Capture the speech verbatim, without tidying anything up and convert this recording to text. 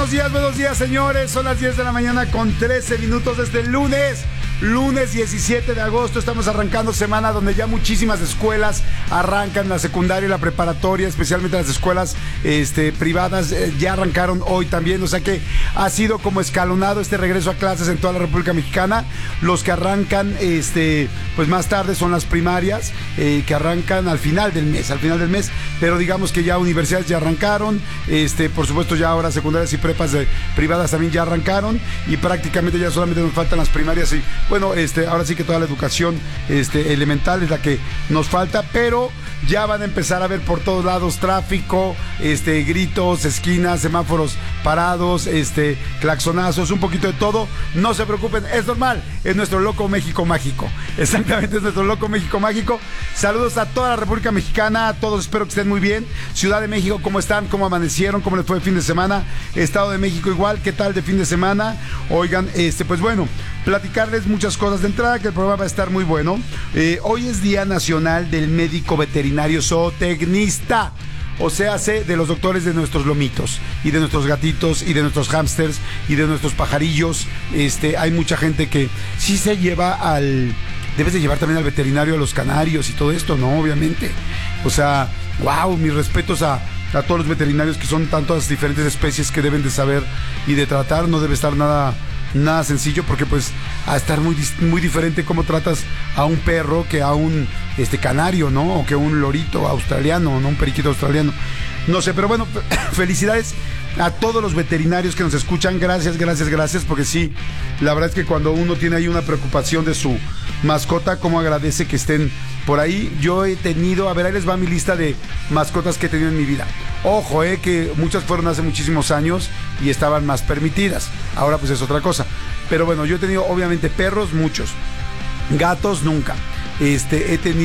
Buenos días, buenos días, señores. Son las diez de la mañana con trece minutos desde el lunes. Lunes diecisiete de agosto, estamos arrancando semana donde ya muchísimas escuelas arrancan, la secundaria y la preparatoria, especialmente las escuelas este, privadas, eh, ya arrancaron hoy también, o sea que ha sido como escalonado este regreso a clases en toda la República Mexicana. Los que arrancan este, pues más tarde son las primarias, eh, que arrancan al final del mes, al final del mes, pero digamos que ya universidades ya arrancaron, este, por supuesto ya ahora secundarias y prepas de, privadas también ya arrancaron, y prácticamente ya solamente nos faltan las primarias y bueno, este, ahora sí que toda la educación este, elemental es la que nos falta, pero ya van a empezar a ver por todos lados tráfico, este, gritos, esquinas, semáforos parados, este, claxonazos, un poquito de todo. No se preocupen, es normal, es nuestro loco México mágico. Exactamente, es nuestro loco México mágico. Saludos a toda la República Mexicana, a todos, espero que estén muy bien. Ciudad de México, ¿cómo están? ¿Cómo amanecieron? ¿Cómo les fue el fin de semana? Estado de México igual, ¿qué tal de fin de semana? Oigan, este, pues bueno, platicarles muchas cosas de entrada, que el programa va a estar muy bueno. Eh, hoy es Día Nacional del Médico Veterinario Zootecnista, o sea, sé de los doctores de nuestros lomitos y de nuestros gatitos y de nuestros hámsters y de nuestros pajarillos. Este, hay mucha gente que sí se lleva al... Debes de llevar también al veterinario a los canarios y todo esto, ¿no? Obviamente. O sea, wow, mis respetos a, a todos los veterinarios, que son tantas diferentes especies que deben de saber y de tratar. No debe estar nada... nada sencillo, porque pues a estar muy, muy diferente cómo tratas a un perro que a un este canario, ¿no? O que un lorito australiano, ¿no? Un periquito australiano. No sé, pero bueno, felicidades a todos los veterinarios que nos escuchan. Gracias, gracias, gracias, porque sí, la verdad es que cuando uno tiene ahí una preocupación de su mascota, cómo agradece que estén por ahí. Yo he tenido, a ver, ahí les va mi lista de mascotas que he tenido en mi vida. Ojo, eh, que muchas fueron hace muchísimos años y estaban más permitidas. Ahora pues es otra cosa. Pero bueno, yo he tenido obviamente perros, muchos. Gatos, nunca. Este, he tenido